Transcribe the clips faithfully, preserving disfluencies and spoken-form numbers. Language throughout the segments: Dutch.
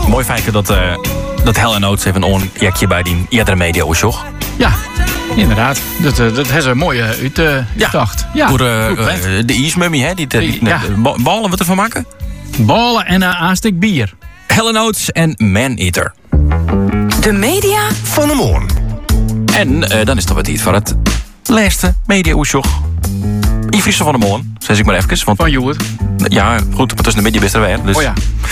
mooi feit dat, uh, dat Hell and Oates even een onjekje bij die eerdere media oorzocht. Ja, inderdaad. Dat, dat is een mooie uit, uh, uitdacht. Ja, ja. Voor uh, uh, de ijsmummy, hè? Die, die, die, ja. Ballen wat ervan maken? Ballen en een aanstek bier. Hell and Oates en Man-Eater. De media van de morgen. En uh, dan is het wat iets van het laatste media oorzocht. In Friese van de morgen, zeg ik maar even. Want, van Joert. Ja, goed, maar tussen de media best er weer. Dus. Oh ja.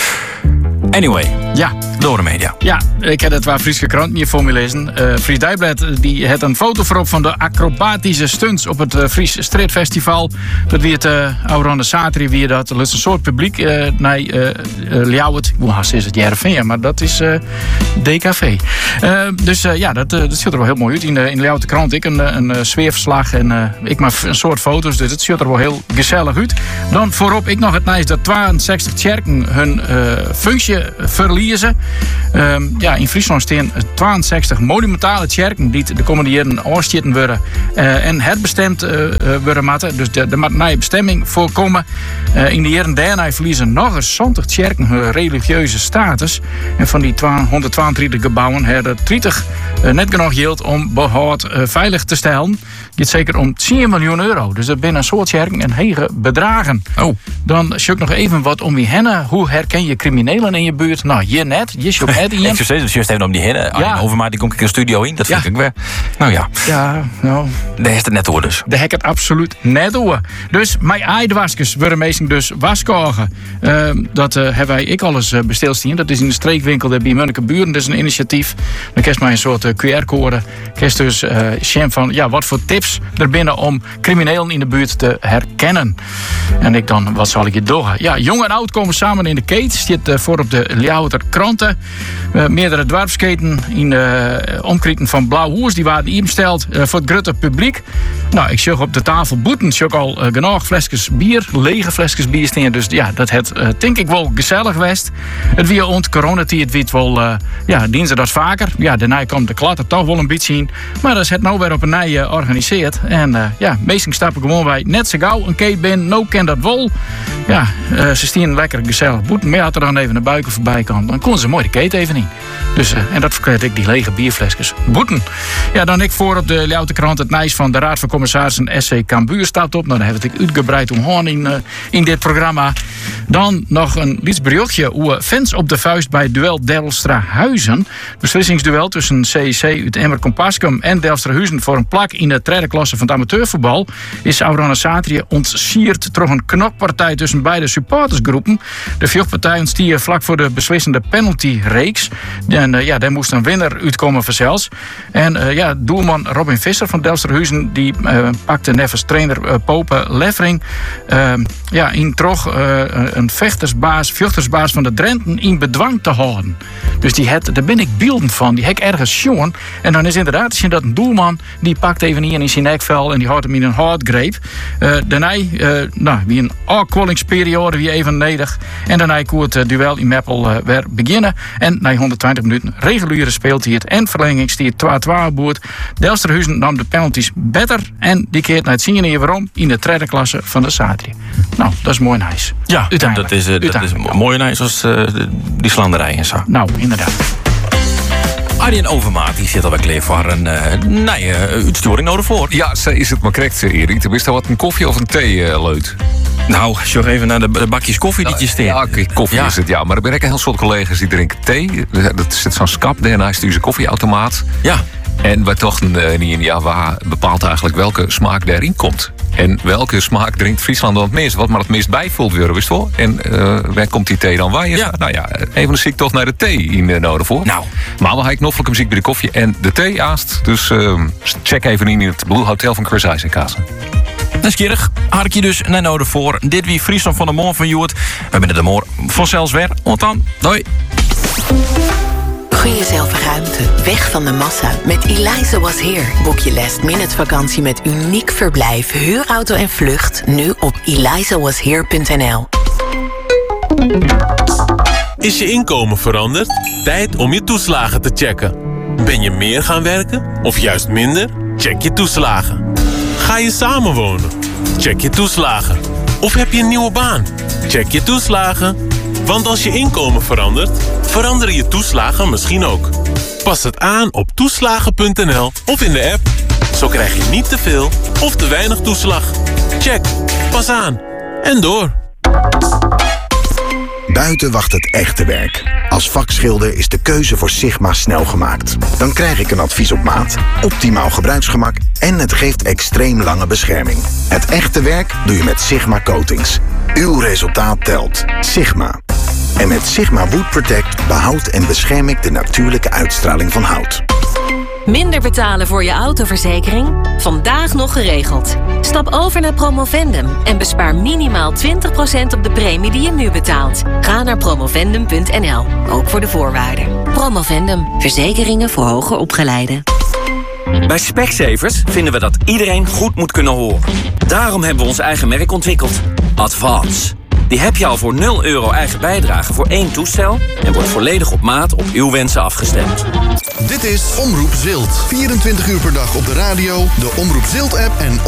Anyway, ja. door de media. Ja, ik heb het waar Friese krant niet voor me lezen. Uh, Fries Dijblad die had een foto voorop van de acrobatische stunts op het uh, Fries Street Festival. Dat wie het uh, Aurande Satri, wie dat. Dat is een soort publiek uh, naar uh, uh, Ljouwert. Hoe haast is het Jereveen, maar dat is uh, D K V. Uh, dus uh, ja, dat, uh, dat ziet er wel heel mooi uit. In de, in de Ljouwerte krant ik een, een, een sfeerverslag en uh, ik maar een soort foto's. Dus het ziet er wel heel gezellig uit. Dan voorop ik nog het nice dat tweeënzestig kerken hun uh, functie verliezen. Um, ja, in Friesland staan tweeënzestig monumentale kerken die de komende jaren afstitten worden uh, en herbestemd uh, worden moeten. Dus de, de nieuwe bestemming voorkomen. Uh, in de jaren daarna verliezen nog eens zwantig kerken hun religieuze status. En van die honderdtweeëntwintig gebouwen hebben dertig uh, net genoeg geld om behoud uh, veilig te stellen. Het gaat zeker om tien miljoen euro. Dus dat binnen een soort kerken en hege bedragen. Oh. Dan zoek nog even wat om wie hennen. Hoe herken je criminelen in je buurt? Nou, je net. Je zoekt net in je. Ik zou steeds juist even om die hennen. Ja. Overmaat die kom ik in de studio in. Dat vind ja. ik weer. Nou ja. Ja, nou. Daar heeft het net door dus. Daar heb ik het absoluut net door. Dus mijn eidwaskers worden meestal dus waskogen. Uh, dat uh, hebben wij ik alles uh, besteld zien. Dat is in de streekwinkel bij Munnekeburen. Dat is een initiatief. Dan krijg je maar een soort uh, Q R-code. Krijg je dus uh, Shem van ja, wat voor tips er binnen om criminelen in de buurt te herkennen. En ik dan, wat zal ik je doen? Ja, jong en oud komen samen in de kate. Zit uh, voor op de Ljouwerter kranten. Uh, meerdere dwarfsketen in de uh, omkrieten van Blauwhoers. Die waren ingesteld uh, voor het grote publiek. Nou, ik zag op de tafel boeten. Ik zag al uh, genoeg flesjes bier. Lege flesjes bier staan. Dus ja, dat het uh, denk ik wel gezellig geweest. Het weer ont coronatijd. Het weet wel, uh, ja, dienen ze dat vaker. Ja, daarna komt de klatter toch wel een beetje in. Maar dat is het nou weer op een nij georganiseerd. En uh, ja, meestal stappen gewoon wij net zo gauw een kate binnen. Nou ken dat wel. Ja, uh, ze staan lekker gezellig boeten. Maar had er dan even naar buiken voorbij kan, dan kon ze mooi de kate even in. Dus, uh, en dat verkleed ik die lege bierflesjes. Boeten. Ja, dan ik voor op de Ljouwerterkrant het nijs van de Raad van Commissarissen S C Cambuur staat op. Nou, dan hebben we het uitgebreid omhoorn in, uh, in dit programma. Dan nog een liets berichtje hoe fans op de vuist bij duel Delstra-Huizen. Beslissingsduel tussen C I C uit Emmer-Compascum en Delstra-Huizen voor een plak in de derde klasse van het amateurvoetbal is Aurane Satri ontsierd door een knokpartij tussen beide supportersgroepen. De vechtpartij ontstier vlak voor de beslissende penalty-reeks. En uh, ja, daar moest een winnaar uitkomen vanzelfs. En uh, ja, doelman Robin Visser van Delstra-Huizen die uh, pakte nevens trainer uh, Pope Leffering uh, ja, in trog uh, een vechtersbaas, vechtersbaas van de Drenten in bedwang te houden. Dus die het, daar ben ik beelden van. Die hek ergens jongen. En dan is inderdaad, als je dat een doelman die pakt even hier in zijn nekvel en die houdt hem in een hardgreep. Uh, daarna, uh, nou, wie een afkoelingsperiode wie even nedig. En daarna koert het duel in Meppel uh, weer beginnen. En na honderdtwintig minuten reguliere speeltijd en verlenging stiert twee-twee boert. Delstra-Huizen nam de penalties beter en die keert naar het zien hier waarom in de derde klasse van de Satri. Nou, dat is mooi nice. Ja, dat is, uh, dat is mooi nice als uh, die slanderij en zo. Nou, inderdaad. Arjen Overmaat die zit alweer klaar voor een uh, nee, uh, uitsturing nodig voor. Ja, ze is het maar correct, Erik. Tenminste, wat een koffie of een thee uh, leut. Nou, zorg even naar de, de bakjes koffie die je steekt. Ja, okay, koffie ja. is het, ja. Maar er ben ik een heel soort collega's die drinken thee. Dat zit zo'n skap, daarna is het een koffieautomaat. Ja. En wij dachten uh, niet in, ja, waar bepaalt eigenlijk welke smaak daarin komt. En welke smaak drinkt Friesland dan het meest? Wat maar het meest bijvoelt weer, wist wel. En uh, waar komt die thee dan waar? Ja. Nou ja, even een ziek toch naar de thee in uh, nodig voor. Nou. Maar we hebben knoffelijke muziek bij de koffie en de thee aast. Dus uh, check even in het Blue Hotel van Chris IJzenkaas. Nieuwsgierig, had ik je dus naar nodig voor. Dit wie Friesland van de Moor van Joert. We zijn de Moor vanzelfs weer. Want dan, doei. Gun jezelf ruimte, weg van de massa. Met Eliza Was Here boek je last minute vakantie met uniek verblijf, huurauto en vlucht. Nu op eliza was here punt n l. Is je inkomen veranderd? Tijd om je toeslagen te checken. Ben je meer gaan werken of juist minder? Check je toeslagen. Ga je samenwonen? Check je toeslagen. Of heb je een nieuwe baan? Check je toeslagen. Want als je inkomen verandert, veranderen je toeslagen misschien ook. Pas het aan op toeslagen punt n l of in de app. Zo krijg je niet te veel of te weinig toeslag. Check. Pas aan. En door. Buiten wacht het echte werk. Als vakschilder is de keuze voor Sigma snel gemaakt. Dan krijg ik een advies op maat, optimaal gebruiksgemak en het geeft extreem lange bescherming. Het echte werk doe je met Sigma Coatings. Uw resultaat telt. Sigma. En met Sigma Wood Protect behoud en bescherm ik de natuurlijke uitstraling van hout. Minder betalen voor je autoverzekering? Vandaag nog geregeld. Stap over naar Promovendum en bespaar minimaal twintig procent op de premie die je nu betaalt. Ga naar promovendum punt n l, ook voor de voorwaarden. Promovendum, verzekeringen voor hoger opgeleiden. Bij Specsavers vinden we dat iedereen goed moet kunnen horen. Daarom hebben we ons eigen merk ontwikkeld. Advance. Die heb je al voor nul euro eigen bijdrage voor één toestel en wordt volledig op maat op uw wensen afgestemd. Dit is Omroep Zilt. vierentwintig uur per dag op de radio, de Omroep Zilt-app en